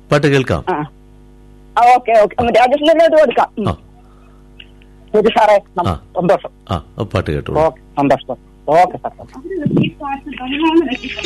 പാട്ട് കേൾക്കാം. Okay okay, രാജേഷിന്റെ ഇത് കൊടുക്കാം. ശരി സാറേ, സന്തോഷം. പാട്ട് കേട്ടു. ഓക്കെ, സന്തോഷം. Okay sir.